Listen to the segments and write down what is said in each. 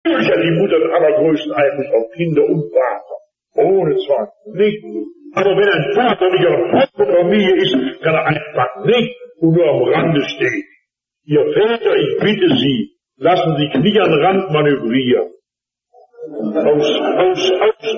Natürlich hat die Mutter den allergrößten Einfluss auf Kinder und Vater. Ohne Zwang. Nicht. Aber wenn ein Vater nicht auf der Familie ist, kann er einfach nicht und nur am Rande stehen. Ihr Väter, ich bitte Sie, lassen sich nicht an den Rand manövrieren. Aus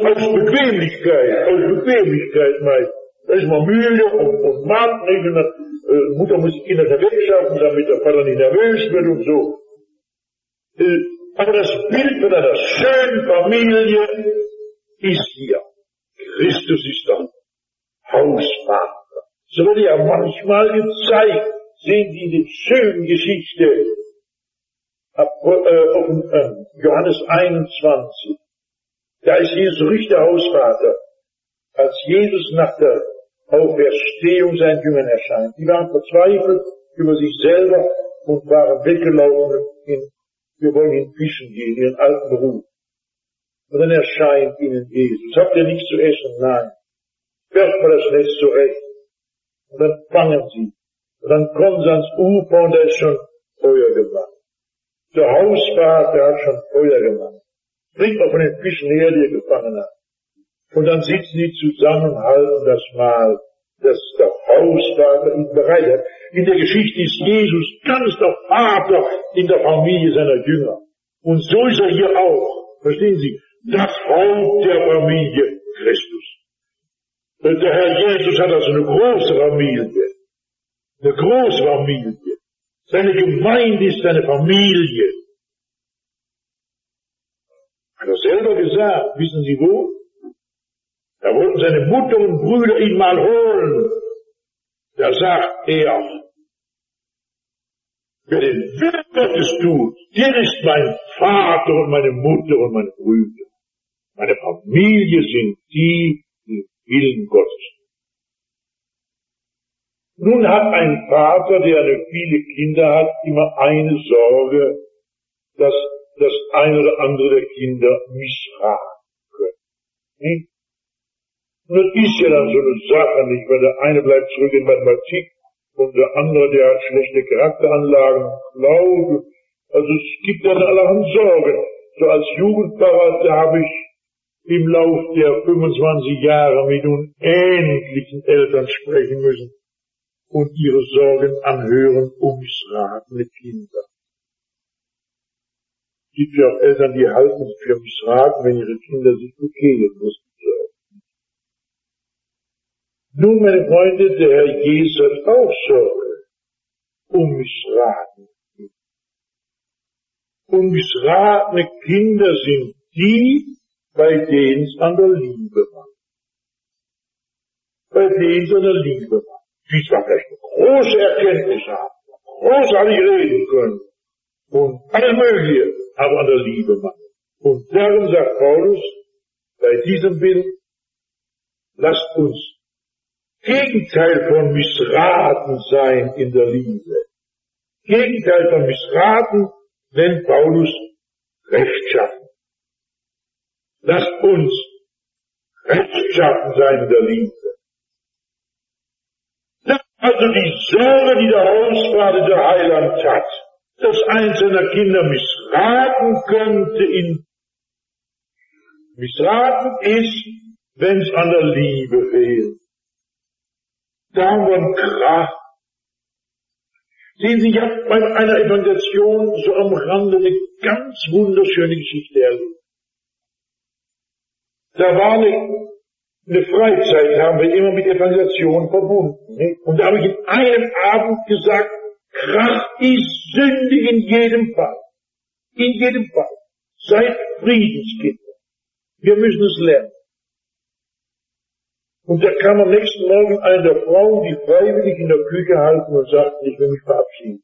Bequemlichkeit, meist. Da ist man müde und mag nicht, und dann, Mutter muss die Kinder wegschaffen, damit der Vater nicht nervös wird und so. Aber das Bild von einer schönen Familie ist hier. Christus ist doch Hausvater. So wird ja manchmal gezeigt, sehen Sie die schöne Geschichte, Johannes 21. Da ist Jesus richtig Hausvater. Als Jesus nach der Auferstehung seinen Jüngern erscheint. Die waren verzweifelt über sich selber und waren weggelaufen wir wollen in Fischen gehen, ihren alten Beruf. Und dann erscheint ihnen Jesus. Habt ihr nichts zu essen? Nein. Werft mal das Netz zurecht. Und dann fangen sie. Und dann kommen sie ans Ufer und da ist schon Feuer gemacht. Der Hausvater hat schon Feuer gemacht. Bringt mal von den Fischen her, die er gefangen hat. Und dann sitzen die zusammen und halten das Mahl, das der Hausvater ihnen bereitet hat. In der Geschichte ist Jesus ganz der Vater in der Familie seiner Jünger. Und so ist er hier auch. Verstehen Sie? Das Haupt der Familie Christus. Und der Herr Jesus hat also eine große Familie. Eine große Familie. Seine Gemeinde ist seine Familie. Hat er selber gesagt, wissen Sie wo? Da wollten seine Mutter und Brüder ihn mal holen. Da sagt er, wer den Willen Gottes tut, der ist mein Vater und meine Mutter und meine Brüder. Meine Familie sind die den Willen Gottes tun. Nun hat ein Vater, der viele Kinder hat, immer eine Sorge, dass das eine oder andere der Kinder missraten können. Und das ist ja dann so eine Sache, nicht? Weil der eine bleibt zurück in Mathematik und der andere, der hat schlechte Charakteranlagen, Glaube. Also es gibt dann allerhand Sorgen. So als Jugendpfarrer, da habe ich im Lauf der 25 Jahre mit unendlichen Eltern sprechen müssen und ihre Sorgen anhören um missratene Kinder. Es gibt ja auch Eltern, die halten sich für missraten, wenn ihre Kinder sich bekehren müssen. Nun, meine Freunde, der Herr Jesus hat auch Sorge um missratene Kinder. Und missratene Kinder sind die, bei denen es an der Liebe war. Bei denen es an der Liebe war. Die zwar vielleicht eine große Erkenntnis haben, großartig reden können und alles Mögliche, aber an der Liebe machen. Und darum sagt Paulus, bei diesem Willen, lasst uns Gegenteil von missraten sein in der Liebe. Gegenteil von missraten nennt Paulus rechtschaffen. Lasst uns rechtschaffen sein in der Liebe. Das ist also die Sorge, die der Hausvater, der Heiland hat, dass eins seiner Kinder missraten könnte missraten ist, wenn es an der Liebe fehlt. Da haben wir einen Krach. Sehen Sie, ich habe bei einer Evangelisation so am Rande eine ganz wunderschöne Geschichte erlebt. Da war eine Freizeit, haben wir immer mit Evangelisation verbunden. Nicht? Und da habe ich in einem Abend gesagt, Krach ist Sünde in jedem Fall. In jedem Fall. Seid Friedenskinder. Wir müssen es lernen. Und da kam am nächsten Morgen eine der Frauen, die freiwillig in der Küche halten und sagten, ich will mich verabschieden.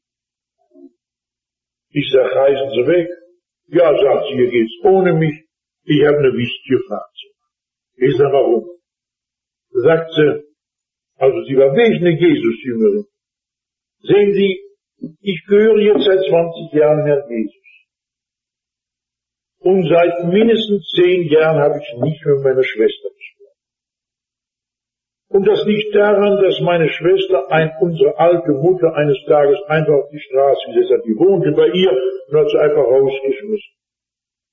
Ich sag, reisen Sie weg? Ja, sagt sie, hier geht's ohne mich. Ich habe eine wichtige Frage zu machen. Ich sag, warum? Sagt sie, also sie war wirklich eine Jesus-Jüngerin. Sehen Sie, ich gehöre jetzt seit 20 Jahren Herrn Jesus. Und seit mindestens 10 Jahren habe ich nicht mit meiner Schwester gesprochen. Und das liegt daran, dass meine Schwester, unsere alte Mutter, eines Tages einfach auf die Straße gesetzt hat. Die wohnte bei ihr und hat sie einfach rausgeschmissen.